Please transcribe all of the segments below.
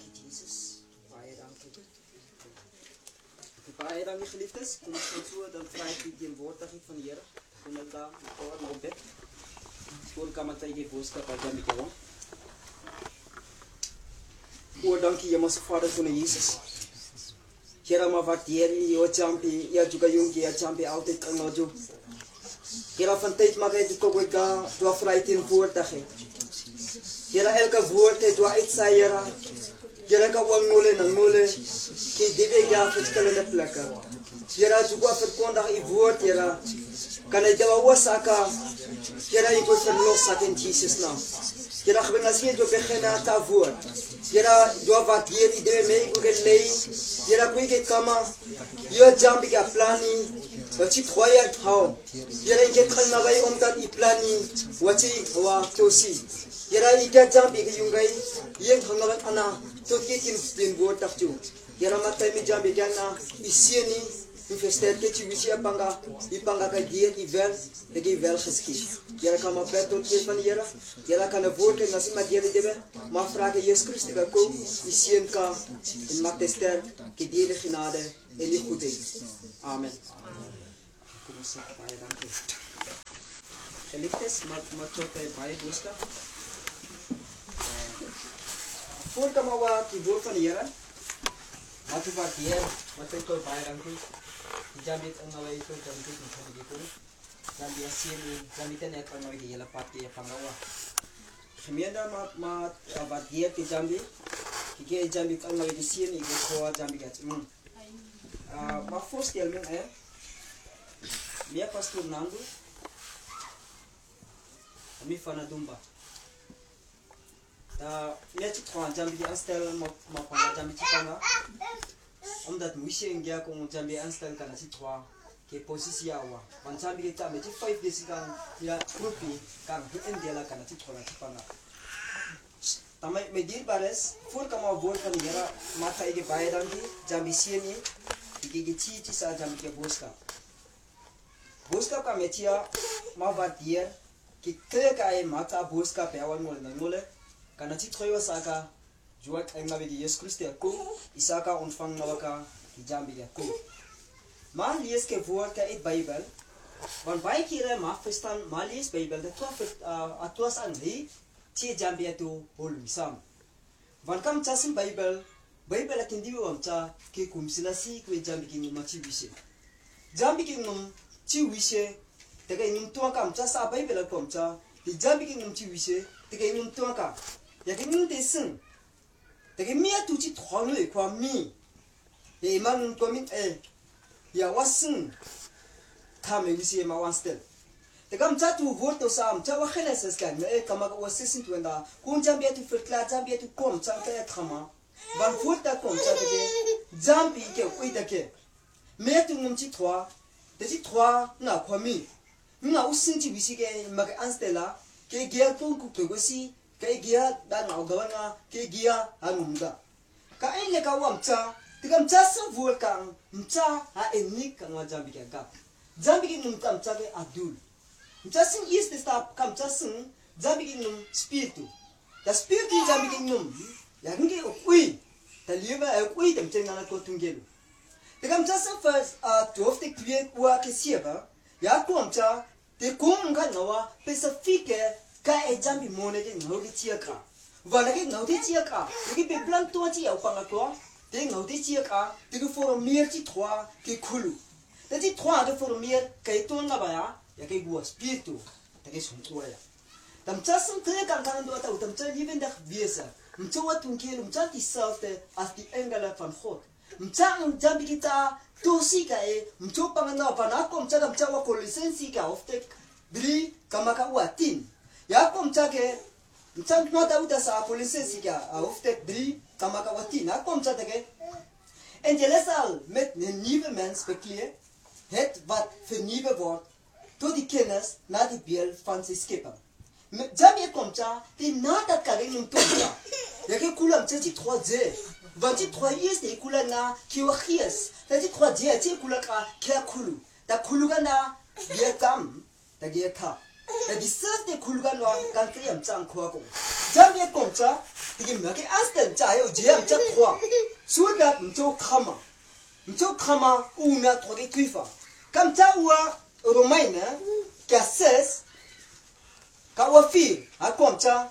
je Jesus. Baie dankie. Baie dankie geliefdes. Kom ons gaan so dan vra ek die teenwoordigheid van die Here. Kom ons daar voor op bed. Skoon kan met die boodskap wat jy met jou. O, dankie Hemelse Vader vir Jesus. Here maar waardeer U, O Champi, ja juga jongie, ja Champi altyd kan nou doen. Here van tyd maak hy dit ook daar, toe vry teenwoordigheid. Here elke woord het toe uitsaai, Here. Here kan ook nole, ki dibe ja verskillende plekke. Here juga verkondig U woord, Here. Kan hy jou oosaka, Here U moet verlos in Jesus naam. Here gebring as jy jou begin aan ta woord. Here jou wat hier idee mee ook het lei. Here koe ek kama, jou jambi ka plani, wat jy khoya hou. Here ek kan na by omdat U plani, wat jy wa tosi. Here ek jambi ka jungai, jy gaan na ana tot jy in woord dag toe. Here maar ty met jambi kan na isieni. Investeer que tu visie panga, ipanga ka dier ivel, degi vel geskied. Jera kan maar bet tot van die Here. Jera kan 'n woord en as iemand hier debe, maar vra dat Jesus Christus kan kom, die seën kan en maak dit sterk, que die genade en die goedheid. Amen. Kom ons sê baie dankie. Geliefdes, maar tot baie boodskap. Voor kan maar die woord van die Here. Wat u wat hier, wat ek tot baie dankie. Jambi het analy itu jambi itu macam gitu. Jambi asin, jambi itu nak analy dia lepas dia pangawa. Kemudian mat abad dia ke jambi, kita jambi analy di sini itu kuah jambi kat. Ma first dia meng dia pastor nangu, kami fana dumba. Dia cakap jambi dia asal ma fana jambi cipanga. Omdat moesie en gya kung jambi anstan kana si twa ke posisi awa wan jambi ke tame 5 days kan ya grupi kan hin dela kana si twa na panga tamai medir bares for kama bol kan yara mata ige bayrangi jambi sieni ige chi sa jambi ke boska ka metia ma vadia ke te kai mata boska pe awan mole kana si twa saka Juat engla bagi Yesus Kristus aku, Isaka ontvang nawaka jambi aku. Maar lees ke woord ke uit Bybel, want baie kere mag verstaan, maar lees Bybel, dat atuas aan die, tie jambi atu holm sam. Want kam chasin Bybel ek hindi wam cha ke kumsilasi kwe jambi ki nguma chi wishe. Jambi ki ngum chi wishe, tega ngum tuang kam cha sa Bybel kom cha, di jambi ki ngum chi wishe, tega ngum tuang ka. Ya ke ngum deseng. Tapi mia tu cit thong le kwa mi, man komin ya wasen, kami visi ma wanstel. Tapi kam catu voto sam, cawa kena seskan, kama wasesin tu enda, kun jambi tu verkla jambi tu kom, cang kaya thama, ban volta kom catu ke, jambi ke uida ke, mia tu ngum cit thwa, te cit thwa na kwa mi, nga usin ci visi ke maga anstela, ke gia tu kupegosi. Kaya gia dan awgawan nga kaya gia anumda. Kaya ile ka wamcha, tikam chasa vuol kang mcha ha enik kang jambi ka gap. Jambi ki num kam cha ke adul. Mcha sing is the stop kam cha sing jambi ki num spiritu. Da spiritu jambi ki num ya nge ukui. Da liba ukui dem chen na ko tungelu. Tikam chasa first tof te kwie kwa ke sieba. Ya ko mcha te kum kan nawa specific ka jambi mone ke ngau chia ka wala ke ngau chia ka ke pe plan to chi au panga ko te ngau chia ka te ko formier chi trois ke khulu te chi trois de formier ke to nga ba ya ke bua spiritu te ke sum to ya tam cha sum te kan kan do ta tam cha liven da wiesa mcha wa tung ke mcha ti salte as die engele van God mcha jambi kita to si ka mcha panga na pa na ko mcha wa Colossensi ka of te 3 kama ka wa 10 Ya kom chake mchan nota uta sa Colossensi ka hoofdstuk 3 kamakawati na kom chake en je les al met een nieuwe mens bekleed het wat vernieuwen wordt tot die kennis naar die beeld van zijn schepper. Jamie kom cha die na dat karing nung tonja ya ke kulam chi 3 want die 3 is die kula na kiwa khies dat die 3 chi kula ka kya khulu da khulu ga na ye kam da ge tha. Die siste kulgan wa kan kriyam chang khwa ko jamie kom cha die maak die aanstel chahe o jam cha khwa sodat mto khama una troge tuifa kam cha wa Romeinen ka 6 ka wa 4 hakom cha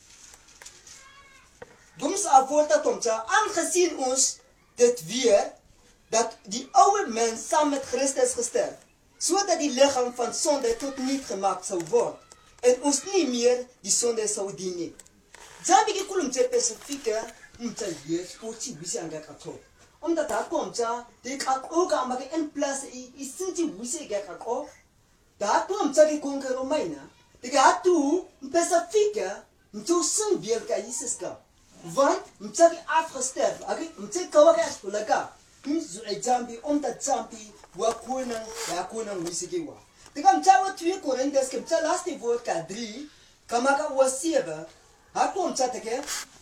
Doms afvolta tomcha aangezien ons dit weer dat die oude mens saam met Christus gesterf, zodat die lichaam van zonde tot niet gemaakt zou worden en ons niet meer die zonde zou dienen. Jambi ki kulumche specifieke mcha yes pochi wisi anga kato. Omdat daar komt ja, die kak ook aan maken in plaats is sinti wisi ga kako. Daar komt ja die konker Romeinen. Die gaat toe specifieke mcho sun biel ka Jesus ka. Want mcha die afgesterf, agi mcha kawa ka spulaka. Zo jambi omdat jambi wa koning wisi kiwa. Die kam cha wa 2 Korintiërs ke mcha laatste woord ka 3 kamaka wa 7. Hakom cha teke.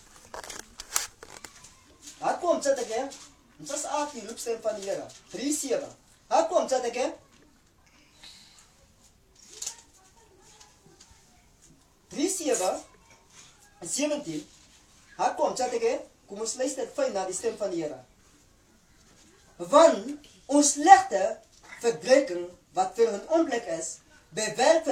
Hakom cha teke. Just ask the looks van die Here. 3:7. Hakom cha teke. 3:17. Hakom cha teke. Kom ons luister fyn na die stem van die Here. Want ons legte verdrukking wat vir 'n oomblik is, bewel